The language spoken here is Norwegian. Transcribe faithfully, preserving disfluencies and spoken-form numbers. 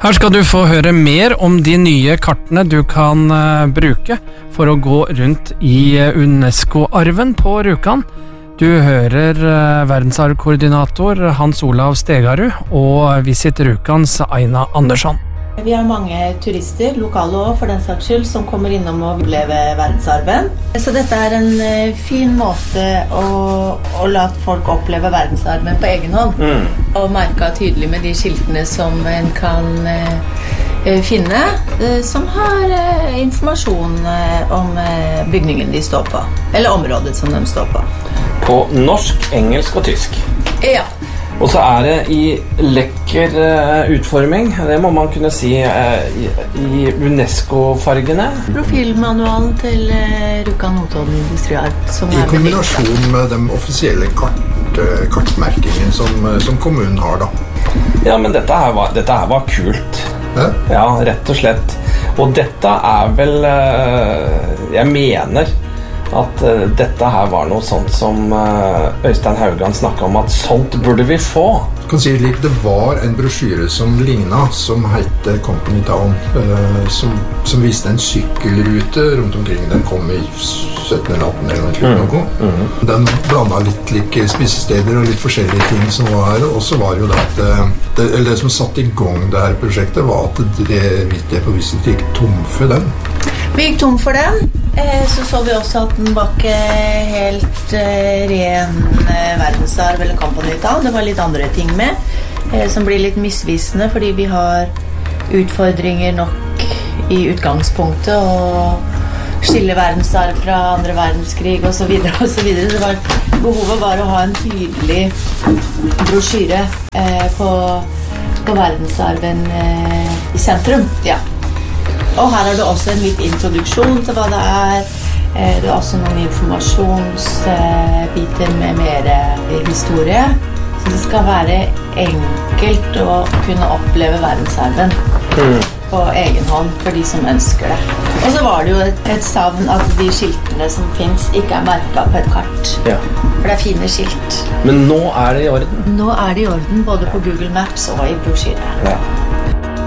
Her skal du få høre mer om de nye kartene du kan uh, bruke for å gå rundt i uh, UNESCO-arven på Rjukan. Du hører uh, verdensarvkoordinator Hans Olav Stegarud og Visit Rjukans Aina Andersson. Vi har mange turister, lokale også for den saks skyld, som kommer innom og oppleve verdensarven. Så dette er en uh, fin måte å, å la folk oppleve verdensarven på egen hånd. Mm. Og merke tydelig med de skiltene som en kan uh, finne, uh, som har uh, informasjon uh, om uh, bygningen de står på, eller området som de står på. På norsk, engelsk og tysk. Ja. Og så er det i lekker uh, utforming, det må man kunne si, uh, i, i UNESCO-fargene. Profilmanualen til uh, Rjukan Notodden Industriarv. I kombinasjon med den offisielle kart, uh, kartmerkingen som, uh, som kommunen har da. Ja, men dette her var, dette her var kult. Ja? Ja, rett og slett. Og dette er vel, uh, jeg mener at uh, dette her var noe sånt som uh, Øystein Haugan snakket om, at sånt burde vi få. Jeg kan si litt, det var en brosjyre som lignet, som heter Company Town, uh, som, som viste en sykkelrute rundt omkring. Den kom i sytten eller atten eller noe. Mm. Mm. Den blandet litt like spisesteder og litt forskjellige ting som var her, og så var jo det at det, eller det som satte i gang det her prosjektet var at det vidt jeg på Visit gikk tom for den. Vi gikk tom for den, så så vi også at den var ikke helt ren verdensarv eller Company Town. Det var litt andre ting med, som blir litt misvisende, fordi vi har utfordringer nok i utgangspunktet, og skille verdensarv fra andre verdenskrig, og så videre, og så videre. Det var, behovet var å ha en tydelig brosjyre på, på verdensarven i sentrum, ja. Og her er det også en litt introduksjon til hva det er. Det er også noen informasjonsbiter med mer historie. Så det skal være enkelt å kunne oppleve verdensarven mm. på egen hånd for de som ønsker det. Og så var det jo et, et savn at de skiltene som finnes ikke er merket på et kart. Ja. For det er fine skilt. Men nå er det i orden? Nå er det i orden, både på Google Maps og i brosjyre. Ja.